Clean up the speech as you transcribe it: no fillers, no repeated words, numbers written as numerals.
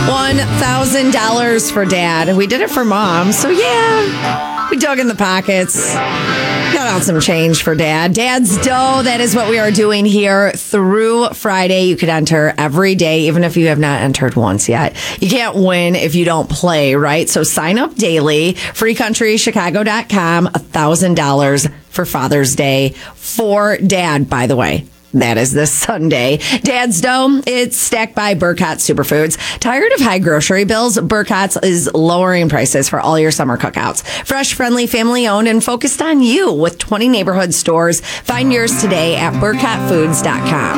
$1,000 for Dad. We did it for Mom. So, yeah, we dug in the pockets. Got out some change for Dad. Dad's Dough, that is what we are doing here through Friday. You could enter every day, even if you have not entered once yet. You can't win if you don't play, right? So sign up daily. FreeCountryChicago.com. $1,000 for Father's Day for Dad, by the way. That is this Sunday. Dad's Dough, it's stacked by Burkott Superfoods. Tired of high grocery bills? Burkott's is lowering prices for all your summer cookouts. Fresh, friendly, family-owned, and focused on you with 20 neighborhood stores. Find yours today at burkottfoods.com.